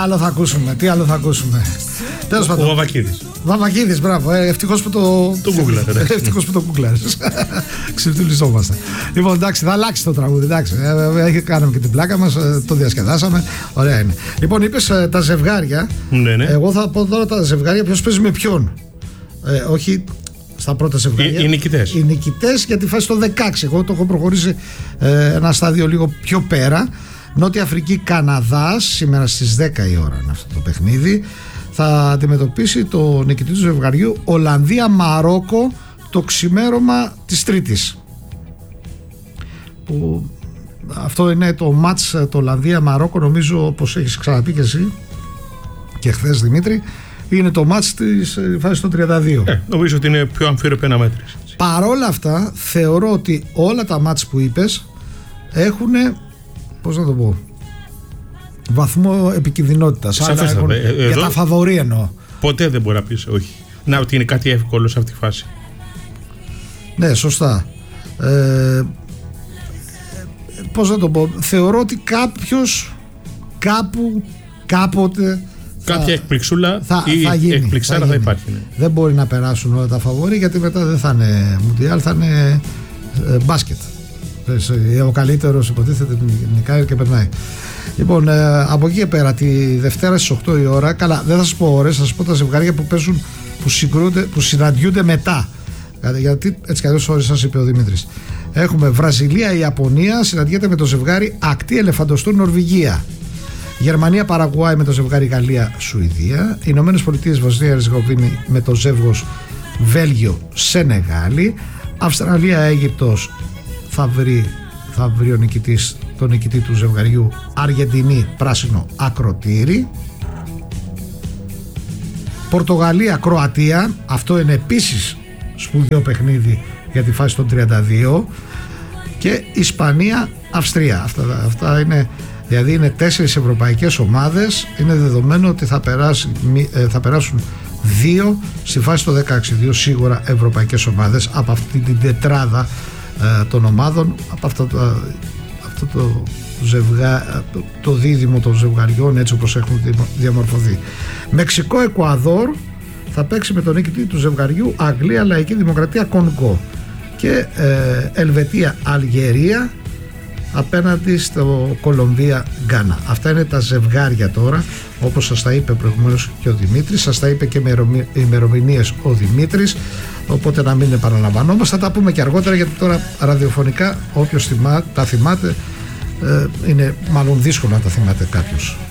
Άλλο θα ακούσουμε, τι άλλο θα ακούσουμε. Τέλος πάντων. Ο Βαμβακίδης. Βαμβακίδης, μπράβο. Ευτυχώς που το Google. Ευτυχώς που το Google. Ξεφτυλιζόμαστε. Λοιπόν, εντάξει, θα αλλάξει το τραγούδι. Εντάξει, κάναμε και την πλάκα μας, το διασκεδάσαμε. Ωραία είναι. Λοιπόν, είπες τα ζευγάρια. Ναι. Εγώ θα πω τώρα τα ζευγάρια, ποιος παίζει με ποιον. Όχι στα πρώτα ζευγάρια. Οι νικητές. Οι νικητές για τη φάση το 16. Εγώ το έχω προχωρήσει ένα στάδιο λίγο πιο πέρα. Νότια Αφρική, Καναδάς, σήμερα στις 10 η ώρα είναι αυτό το παιχνίδι. Θα αντιμετωπίσει το νικητή του ζευγαριού Ολλανδία, Μαρόκο, το ξημέρωμα της Τρίτης. Που αυτό είναι το μάτς το Ολλανδία, Μαρόκο, νομίζω, όπως έχεις ξαναπεί και εσύ και χθες, Δημήτρη, είναι το μάτς της φάσης των 32. Νομίζω ότι είναι πιο αμφίροπη αναμέτρηση. Παρόλα αυτά, θεωρώ ότι όλα τα μάτς που είπες έχουν, πώς να το πω, βαθμό επικινδυνότητας. Για τα φαβορί εννοώ. Ποτέ δεν μπορεί να πεις όχι. Να, ότι είναι κάτι εύκολο σε αυτή τη φάση. Ναι, σωστά. Πώς να το πω, θεωρώ ότι κάποιος κάπου, κάποτε κάποια εκπληξούλα θα ή εκπληξάρα θα υπάρχει. Ναι. Δεν μπορεί να περάσουν όλα τα φαβορί, γιατί μετά δεν θα είναι Μουντιάλ, θα είναι μπάσκετ. Ο καλύτερος υποτίθεται νικάει και περνάει. Λοιπόν, από εκεί και πέρα τη Δευτέρα στις 8 η ώρα, καλά, δεν θα σας πω ώρες, θα σας πω τα ζευγάρια που παίζουν, που συναντιούνται μετά. Γιατί έτσι κι αλλιώς ώρες σας είπε ο Δημήτρης. Έχουμε Βραζιλία-Ιαπωνία, συναντιέται με το ζευγάρι Ακτή Ελεφαντοστού Νορβηγία. Γερμανία Παραγουάη με το ζευγάρι Γαλλία-Σουηδία. Ηνωμένες Πολιτείες Βοσνία-Ερζεγοβίνη με το ζεύγος Βέλγιο-Σενεγάλη. Αυστραλία-Αίγυπτος θα βρει τον νικητή του ζευγαριού Αργεντινή πράσινο ακροτήρι. Πορτογαλία-Κροατία, αυτό είναι επίσης σπουδαίο παιχνίδι για τη φάση των 32. Και Ισπανία-Αυστρία, αυτά είναι, δηλαδή είναι 4 ευρωπαϊκές ομάδες. Είναι δεδομένο ότι θα περάσουν 2 στη φάση των 16, 2 σίγουρα ευρωπαϊκές ομάδες από αυτή την τετράδα των ομάδων, από αυτό το δίδυμο των ζευγαριών, έτσι όπως έχουν διαμορφωθεί. Μεξικό-Εκουαδόρ θα παίξει με τον νικητή του ζευγαριού Αγγλία Λαϊκή Δημοκρατία Κονγκό. Και Ελβετία-Αλγερία απέναντι στο Κολομβία-Γκάνα. Αυτά είναι τα ζευγάρια τώρα, όπως σας τα είπε προηγουμένως και ο Δημήτρης, σας τα είπε και με ημερομηνίες ο Δημήτρης, οπότε να μην επαναλαμβανόμαστε, θα τα πούμε και αργότερα, γιατί τώρα ραδιοφωνικά όποιος τα θυμάται, είναι μάλλον δύσκολο να τα θυμάται κάποιος.